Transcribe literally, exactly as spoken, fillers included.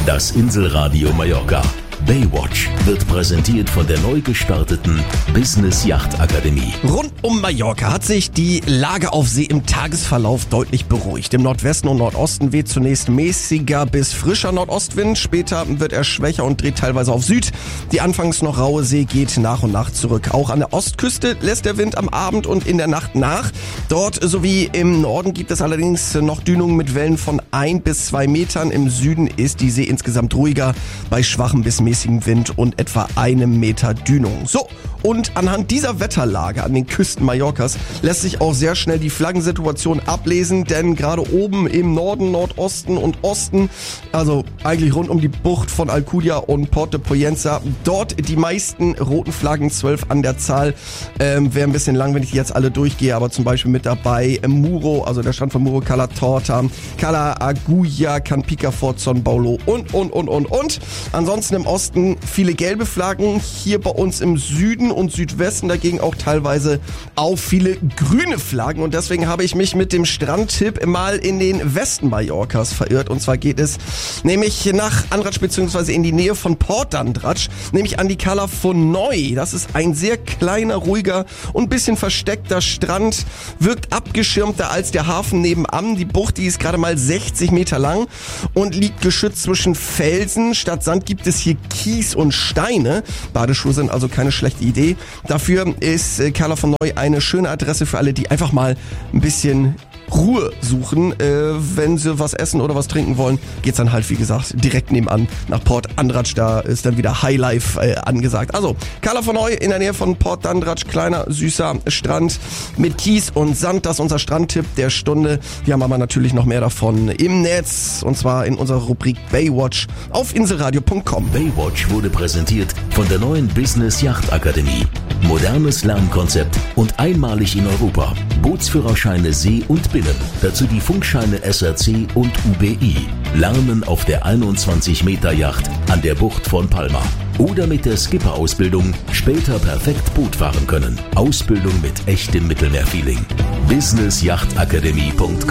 Das Inselradio Mallorca. Baywatch wird präsentiert von der neu gestarteten Business Yacht Akademie. Rund um Mallorca hat sich die Lage auf See im Tagesverlauf deutlich beruhigt. Im Nordwesten und Nordosten weht zunächst mäßiger bis frischer Nordostwind. Später wird er schwächer und dreht teilweise auf Süd. Die anfangs noch raue See geht nach und nach zurück. Auch an der Ostküste lässt der Wind am Abend und in der Nacht nach. Dort sowie im Norden gibt es allerdings noch Dünungen mit Wellen von ein bis zwei Metern. Im Süden ist die See insgesamt ruhiger bei schwachem bis mäßigem Wind und etwa einem Meter Dünung. So, und anhand dieser Wetterlage an den Küsten Mallorcas lässt sich auch sehr schnell die Flaggensituation ablesen, denn gerade oben im Norden, Nordosten und Osten, also eigentlich rund um die Bucht von Alcudia und Port de Pollença, dort die meisten roten Flaggen, zwölf an der Zahl. Ähm, Wäre ein bisschen lang, wenn ich die jetzt alle durchgehe, aber zum Beispiel mit dabei Muro, also der Strand von Muro, Cala Torta, Cala Agulla, Can Pica, Fort Son Paulo und, und, und, und, und. Ansonsten im Osten viele gelbe Flaggen, hier bei uns im Süden und Südwesten dagegen auch teilweise auch viele grüne Flaggen, und deswegen habe ich mich mit dem Strandtipp mal in den Westen Mallorcas verirrt, und zwar geht es nämlich nach Andratx bzw. in die Nähe von Port d'Andratx, nämlich an die Cala Fonoll. Das ist ein sehr kleiner, ruhiger und ein bisschen versteckter Strand, wirkt abgeschirmter als der Hafen nebenan. Die Bucht, die ist gerade mal sechzig Meter lang und liegt geschützt zwischen Felsen. Statt Sand gibt es hier Kies und Steine. Badeschuhe sind also keine schlechte Idee. Dafür ist Cala Fonoll eine schöne Adresse für alle, die einfach mal ein bisschen Ruhe suchen. Äh, wenn sie was essen oder was trinken wollen, geht's dann halt, wie gesagt, direkt nebenan nach Port d'Andratx. Da ist dann wieder Highlife äh, angesagt. Also, Cala Fonoll in der Nähe von Port d'Andratx, kleiner, süßer Strand mit Kies und Sand. Das ist unser Strandtipp der Stunde. Wir haben aber natürlich noch mehr davon im Netz, und zwar in unserer Rubrik Baywatch auf inselradio punkt com. Baywatch wurde präsentiert von der neuen Business Yacht Akademie. Modernes Lernkonzept und einmalig in Europa. Bootsführerscheine See und Binnen. Dazu die Funkscheine S R C und U B I. Lernen auf der einundzwanzig Meter Yacht an der Bucht von Palma. Oder mit der Skipper-Ausbildung später perfekt Boot fahren können. Ausbildung mit echtem Mittelmeerfeeling. business yacht akademie punkt com